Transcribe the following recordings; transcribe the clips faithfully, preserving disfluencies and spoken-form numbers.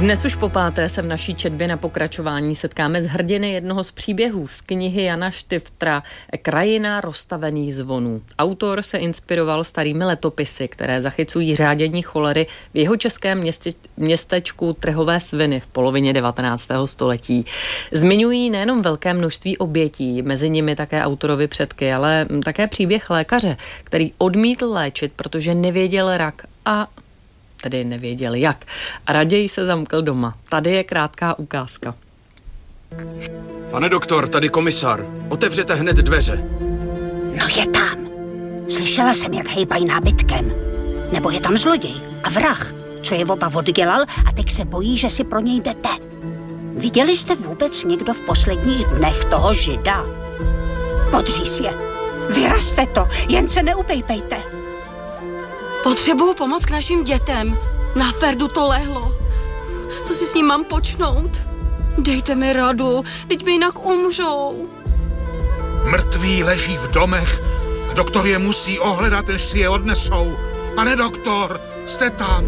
Dnes už po páté se v naší četbě na pokračování setkáme s hrdiny jednoho z příběhů z knihy Jana Štiftra Krajina rozstavených zvonů. Autor se inspiroval starými letopisy, které zachycují řádění cholery v jihočeském městě, městečku Trhové Sviny v polovině devatenáctého století. Zmiňují nejenom velké množství obětí, mezi nimi také autorovi předky, ale také příběh lékaře, který odmítl léčit, protože nevěděl rak a tedy nevěděl jak. A raději se zamkl doma. Tady je krátká ukázka. Pane doktor, tady komisar. Otevřete hned dveře. No je tam. Slyšela jsem, jak hejbají nábytkem. Nebo je tam zloděj a vrah, co je oba oddělal a teď se bojí, že si pro něj jdete. Viděli jste vůbec někdo v posledních dnech toho žida? Podříz je. Vyrazte to, jen se neupejpejte. Potřebuju pomoc k našim dětem. Na Ferdu to lehlo. Co si s ním mám počnout? Dejte mi radu, teď mi jinak umřou. Mrtví leží v domech. Doktor je musí ohledat, než si je odnesou. Pane doktor, jste tam?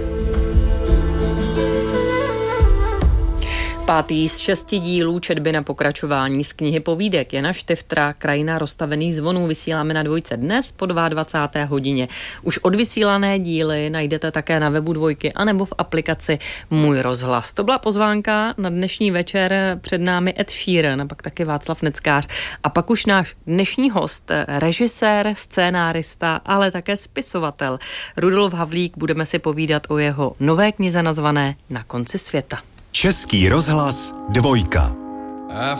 Pátý z šesti dílů četby na pokračování z knihy povídek Jana Štiftra Krajina rozstavených zvonů vysíláme na Dvojce dnes po dvacáté druhé hodině. Už odvysílané díly najdete také na webu Dvojky anebo v aplikaci Můj rozhlas. To byla pozvánka na dnešní večer, před námi Ed Sheeran a pak taky Václav Neckář a pak už náš dnešní host, režisér, scénárista, ale také spisovatel Rudolf Havlík. Budeme si povídat o jeho nové knize nazvané Na konci světa. Český rozhlas Dvojka.